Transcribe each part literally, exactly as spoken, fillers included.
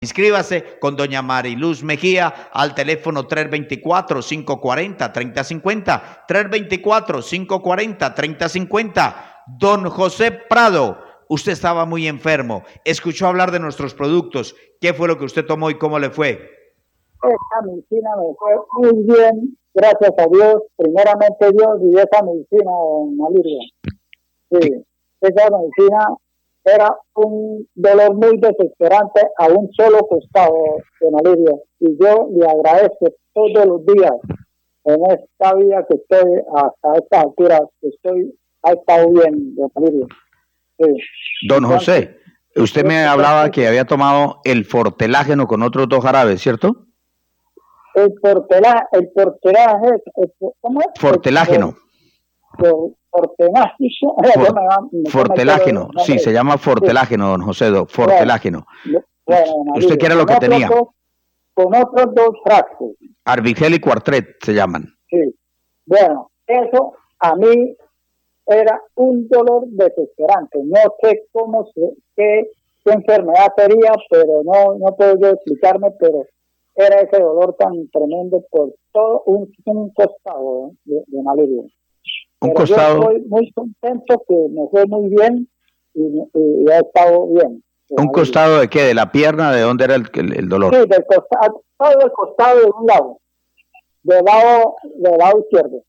Inscríbase con doña Mariluz Mejía al teléfono tres dos cuatro, cinco cuatro cero, tres cero cinco cero, tres dos cuatro, cinco cuatro cero, tres cero cinco cero. Don José Prado, usted estaba muy enfermo, escuchó hablar de nuestros productos. ¿Qué fue lo que usted tomó y cómo le fue? Esta medicina me fue muy bien, gracias a Dios, primeramente Dios y esa medicina, Maliria. Sí, esa medicina era un dolor muy desesperante a un solo costado de Maliria. Y yo le agradezco todos los días en esta vida que estoy, hasta esta altura, que estoy, ha estado bien de Maliria. Sí. Don José, usted me hablaba que había tomado el fortelágeno con otros dos jarabes, ¿cierto? El portelaje, el portelaje, ¿cómo es? Fortelágeno. El, fortelágeno. For, fortelágeno, sí, se llama fortelágeno, don José, fortelágeno. Bueno, ¿Usted qué era lo que tenía? Dos, con otros dos frascos. Arbigel y Quartret se llaman. Sí. Bueno, eso a mí era un dolor desesperante. No sé cómo, se, qué, qué enfermedad sería, pero no, no puedo yo explicarme, pero era ese dolor tan tremendo por todo un, un costado de, de Maliria. Un Pero costado. Yo estoy muy contento que me fue muy bien y, y, y ha estado bien. ¿Un costado de qué? ¿De la pierna? ¿De dónde era el, el, el dolor? Sí, del costado, todo el costado de un lado, del lado, del lado izquierdo.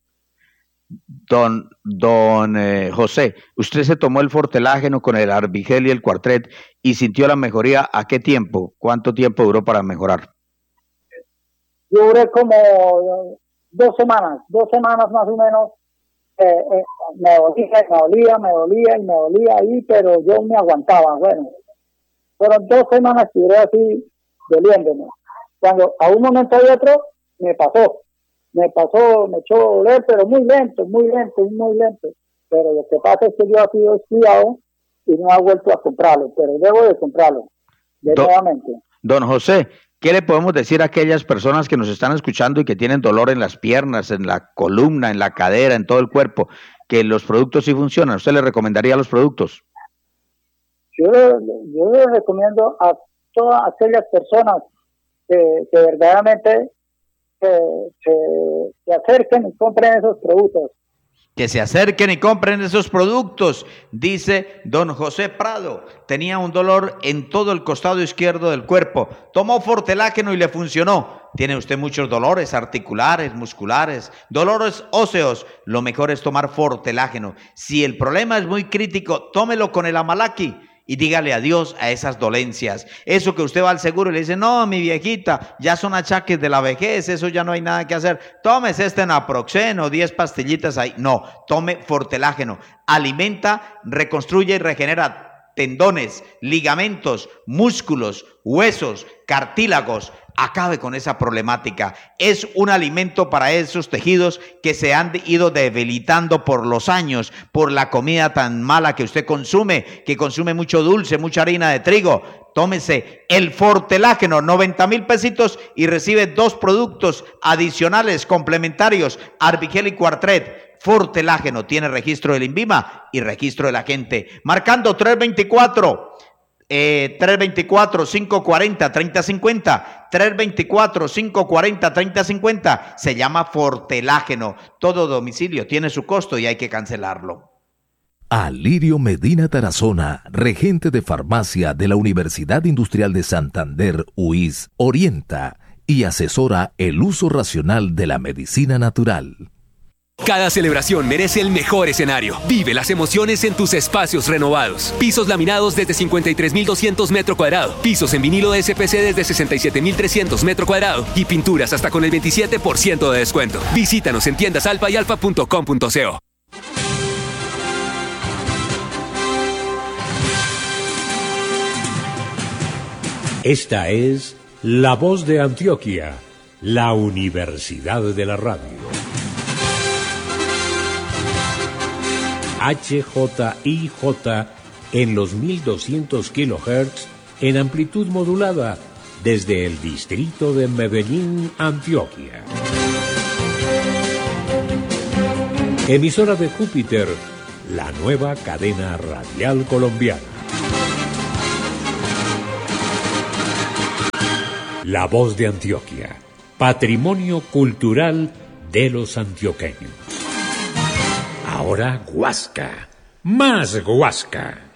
Don, don eh, José, usted se tomó el fortelágeno con el Arbigel y el Quartret y sintió la mejoría. ¿A qué tiempo? ¿Cuánto tiempo duró para mejorar? Yo duré como dos semanas, dos semanas más o menos. Eh, eh, me dolía, me dolía, me dolía y me dolía ahí, pero yo me aguantaba. Bueno, fueron dos semanas que duré así doliéndome. Cuando a un momento y otro me pasó, me pasó, me echó a doler, pero muy lento, muy lento, muy lento. Pero lo que pasa es que yo he sido estudiado y no he vuelto a comprarlo, pero debo de comprarlo de don, nuevamente. Don José, ¿qué le podemos decir a aquellas personas que nos están escuchando y que tienen dolor en las piernas, en la columna, en la cadera, en todo el cuerpo, que los productos sí funcionan? ¿Usted le recomendaría los productos? Yo, yo le recomiendo a todas aquellas personas que, que verdaderamente se, se, se acerquen y compren esos productos. Que se acerquen y compren esos productos, dice don José Prado. Tenía un dolor en todo el costado izquierdo del cuerpo. Tomó fortelágeno y le funcionó. Tiene usted muchos dolores articulares, musculares, dolores óseos. Lo mejor es tomar fortelágeno. Si el problema es muy crítico, tómelo con el Amalaki y dígale adiós a esas dolencias. Eso que usted va al seguro y le dice, no, mi viejita, ya son achaques de la vejez, eso ya no hay nada que hacer. Tómese este naproxeno, diez pastillitas ahí. No, tome fortelágeno. Alimenta, reconstruye y regenera tendones, ligamentos, músculos, huesos, cartílagos. Acabe con esa problemática. Es un alimento para esos tejidos que se han ido debilitando por los años, por la comida tan mala que usted consume, que consume mucho dulce, mucha harina de trigo. Tómese el fortelágeno, noventa mil pesitos y recibe dos productos adicionales complementarios, Arbigel y Quartret. Fortelágeno tiene registro del INVIMA y registro de la gente. Marcando tres veinticuatro. Eh, tres veinticuatro, cinco cuarenta, treinta cincuenta, tres veinticuatro, cinco cuarenta, treinta cincuenta, se llama fortelágeno. Todo domicilio tiene su costo y hay que cancelarlo. Alirio Medina Tarazona, regente de farmacia de la Universidad Industrial de Santander, U I S, orienta y asesora el uso racional de la medicina natural. Cada celebración merece el mejor escenario. Vive las emociones en tus espacios renovados. Pisos laminados desde cincuenta y tres mil doscientos metros cuadrados. Pisos en vinilo de S P C desde sesenta y siete mil trescientos metros cuadrados. Y pinturas hasta con el veintisiete por ciento de descuento. Visítanos en tiendas alfa y alfa punto com punto co. Esta es La Voz de Antioquia, la Universidad de la Radio. H J I J en los mil doscientos kilohertz en amplitud modulada desde el distrito de Medellín, Antioquia. Emisora de Júpiter, la nueva cadena radial colombiana. La Voz de Antioquia, patrimonio cultural de los antioqueños. Ahora Huasca, más Huasca.